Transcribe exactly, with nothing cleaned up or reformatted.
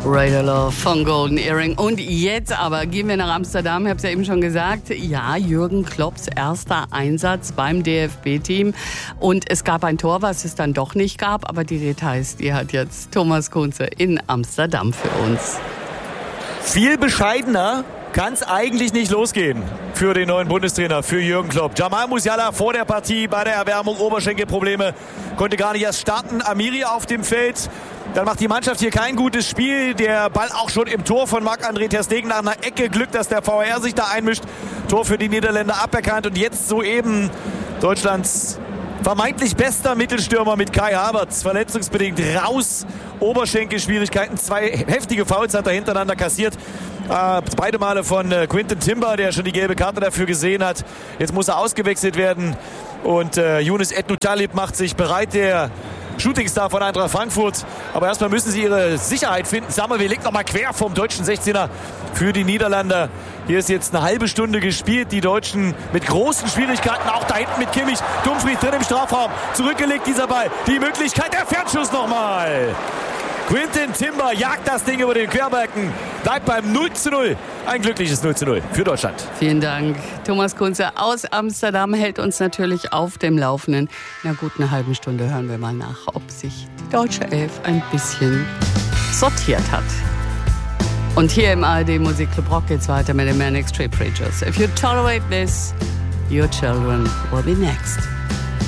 Radar Love von Golden Earring. Und jetzt aber gehen wir nach Amsterdam. Ich habe es ja eben schon gesagt. Ja, Jürgen Klopps erster Einsatz beim D F B-Team. Und es gab ein Tor, was es dann doch nicht gab. Aber die Details, die hat jetzt Thomas Kunze in Amsterdam für uns. Viel bescheidener kann es eigentlich nicht losgehen für den neuen Bundestrainer, für Jürgen Klopp. Jamal Musiala vor der Partie bei der Erwärmung, Oberschenkelprobleme, konnte gar nicht erst starten. Amiri auf dem Feld. Dann macht die Mannschaft hier kein gutes Spiel. Der Ball auch schon im Tor von Marc-André ter Stegen nach einer Ecke. Glück, dass der V R sich da einmischt. Tor für die Niederländer aberkannt. Und jetzt soeben Deutschlands vermeintlich bester Mittelstürmer mit Kai Havertz. Verletzungsbedingt raus. Oberschenkelschwierigkeiten. Zwei heftige Fouls hat er hintereinander kassiert. Äh, beide Male von äh, Quinten Timber, der schon die gelbe Karte dafür gesehen hat. Jetzt muss er ausgewechselt werden. Und äh, Younes Ednou-Talib macht sich bereit, der Shootingstar von Eintracht Frankfurt. Aber erstmal müssen sie ihre Sicherheit finden. Samuel legt nochmal quer vom deutschen sechzehner für die Niederländer. Hier ist jetzt eine halbe Stunde gespielt. Die Deutschen mit großen Schwierigkeiten. Auch da hinten mit Kimmich. Dumfries drin im Strafraum. Zurückgelegt dieser Ball. Die Möglichkeit, der Fernschuss nochmal. Quinten Timber jagt das Ding über den Querbalken. Bleibt beim null zu null. Ein glückliches null zu null für Deutschland. Vielen Dank. Thomas Kunze aus Amsterdam hält uns natürlich auf dem Laufenden. In einer guten halben Stunde hören wir mal nach, ob sich die deutsche Elf ein bisschen sortiert hat. Und hier im A R D Musikclub Rock geht's weiter mit den Manic Street Preachers. If you tolerate this, your children will be next.